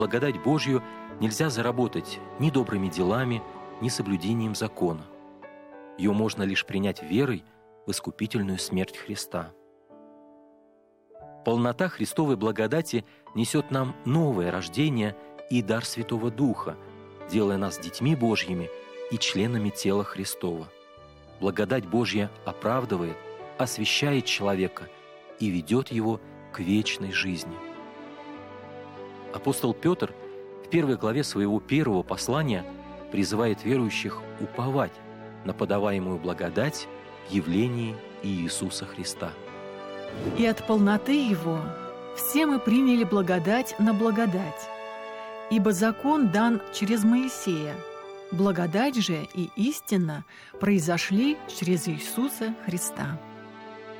Благодать Божью нельзя заработать ни добрыми делами, ни соблюдением закона. Ее можно лишь принять верой в искупительную смерть Христа. Полнота Христовой благодати несет нам новое рождение и дар Святого Духа, делая нас детьми Божьими и членами тела Христова. Благодать Божья оправдывает, освящает человека и ведет его к вечной жизни. Апостол Петр в 1 главе своего 1 послания призывает верующих уповать на подаваемую благодать в явлении Иисуса Христа. И от полноты Его все мы приняли благодать на благодать. Ибо закон дан через Моисея, благодать же и истина произошли через Иисуса Христа.